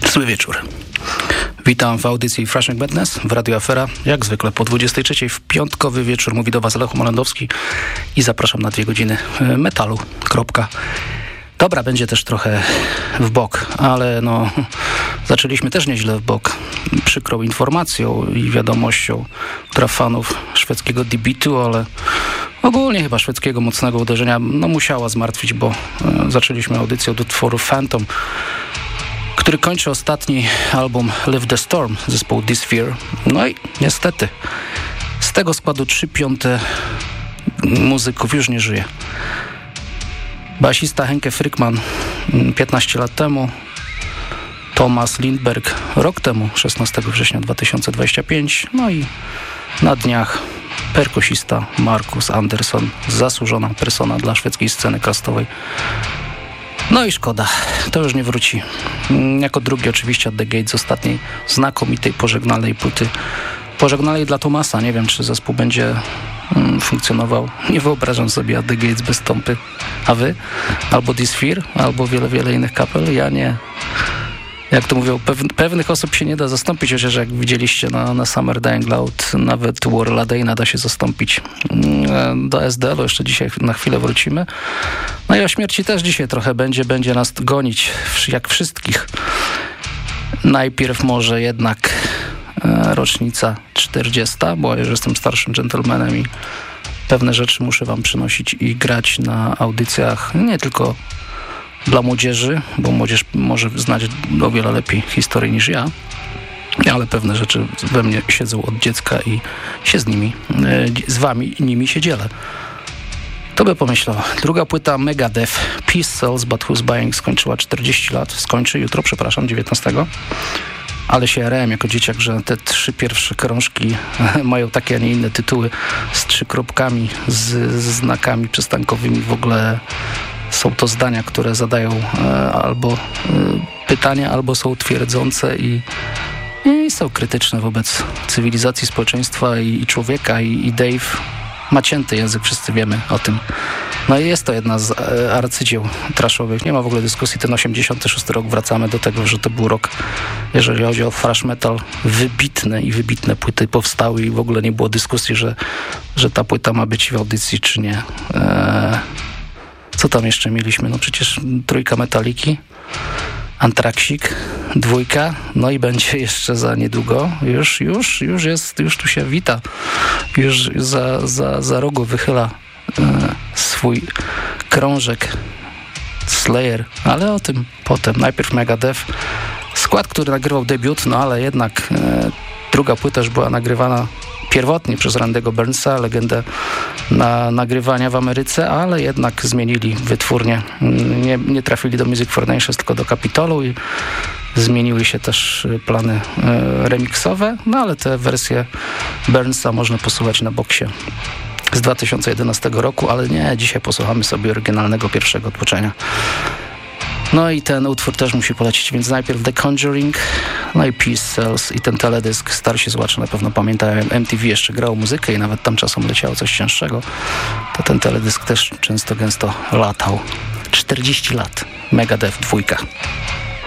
Zły wieczór. Witam w audycji Freshing Badness w Radio Afera. Jak zwykle po 23:00 w piątkowy wieczór mówi do Was Lechu Molandowski i zapraszam na 2 godziny metalu. Dobra, będzie też trochę w bok, ale no zaczęliśmy też nieźle w bok. Przykrą informacją i wiadomością, która fanów szwedzkiego debitu, ale ogólnie chyba szwedzkiego mocnego uderzenia musiała zmartwić, bo zaczęliśmy audycję od utworu Phantom, który kończy ostatni album Live the Storm zespołu This Fear. No i niestety z tego składu 3/5 muzyków już nie żyje. Basista Henke Frykman 15 lat temu, Thomas Lindberg rok temu, 16 września 2025, no i na dniach perkusista Markus Andersson, zasłużona persona dla szwedzkiej sceny castowej. No i szkoda, to już nie wróci. Jako drugi oczywiście The Gates z ostatniej znakomitej pożegnalnej płyty. Pożegnalnej dla Thomasa. Nie wiem, czy zespół będzie funkcjonował. Nie wyobrażam sobie The Gates bez Tompy. A wy? Albo This Fear, albo wiele innych kapel. Ja nie. Jak to mówią, pewnych osób się nie da zastąpić, chociaż jak widzieliście na Summer Dying Loud, nawet Warla Dayna da się zastąpić. Do SDL-u jeszcze dzisiaj na chwilę wrócimy. No i o śmierci też dzisiaj trochę będzie nas gonić, jak wszystkich. Najpierw może jednak rocznica 40, bo ja już jestem starszym dżentelmenem i pewne rzeczy muszę wam przynosić i grać na audycjach nie tylko dla młodzieży, bo młodzież może znać o wiele lepiej historię niż ja, ale pewne rzeczy we mnie siedzą od dziecka i się z wami nimi się dzielę. To by pomyślał. Druga płyta Megadeth, Peace Sells But Who's Buying, skończyła 40 lat. Skończy jutro, 19. Ale się jarałem jako dzieciak, że te 3 pierwsze krążki mają takie, a nie inne tytuły z 3 kropkami, z znakami przystankowymi. W ogóle są to zdania, które zadają albo pytania, albo są twierdzące i są krytyczne wobec cywilizacji, społeczeństwa i człowieka. I Dave ma cięty język, wszyscy wiemy o tym. No i jest to jedna z arcydzieł trashowych. Nie ma w ogóle dyskusji. Ten 86 rok, wracamy do tego, że to był rok, jeżeli chodzi o thrash metal, wybitne płyty powstały i w ogóle nie było dyskusji, że ta płyta ma być w audycji, czy nie. Co tam jeszcze mieliśmy? No przecież 3 Metaliki, Antraxik, 2, no i będzie jeszcze za niedługo. Już tu się wita. Już za rogu wychyla swój krążek Slayer, ale o tym potem. Najpierw Megadeth, skład, który nagrywał debiut, no ale jednak druga płyta już była nagrywana pierwotnie przez Randy'ego Burnsa, legendę nagrywania w Ameryce, ale jednak zmienili wytwórnię. Nie trafili do Music for Nations, tylko do Capitolu i zmieniły się też plany remiksowe, no ale te wersje Burnsa można posłuchać na boksie z 2011 roku, ale nie, dzisiaj posłuchamy sobie oryginalnego pierwszego odtworzenia. No i ten utwór też musi polecić, więc najpierw The Conjuring, no i Peace Sells i ten teledysk. Starsi słuchacze na pewno pamiętają, MTV jeszcze grał muzykę i nawet tam czasem leciało coś cięższego. To ten teledysk też często gęsto latał. 40 lat. Megadeth 2.